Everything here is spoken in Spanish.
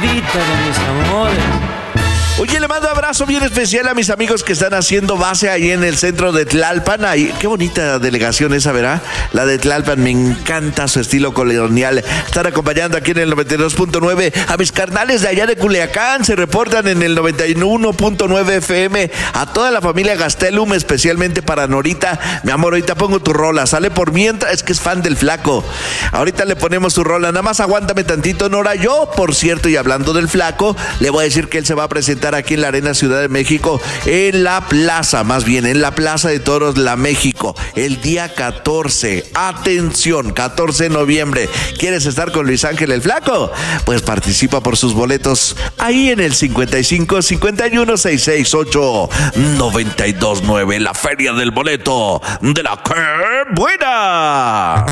gordita de mis amores. Oye, le mando un abrazo bien especial a mis amigos que están haciendo base ahí en el centro de Tlalpan. Ahí, qué bonita delegación esa, ¿verdad? La de Tlalpan, me encanta su estilo colonial. Están acompañando aquí en el 92.9 a mis carnales de allá de Culiacán. Se reportan en el 91.9 FM. A toda la familia Gastelum, especialmente para Norita. Mi amor, ahorita pongo tu rola. Sale por mientras, es que es fan del Flaco. Ahorita le ponemos su rola. Nada más aguántame tantito, Nora. Yo, por cierto, y hablando del Flaco, le voy a decir que él se va a presentar aquí en la Arena Ciudad de México, en la plaza, más bien en la Plaza de Toros La México, el día 14. Atención, 14 de noviembre. ¿Quieres estar con Luis Ángel el Flaco? Pues participa por sus boletos ahí en el 55 51 668 929, la feria del boleto de la que buena.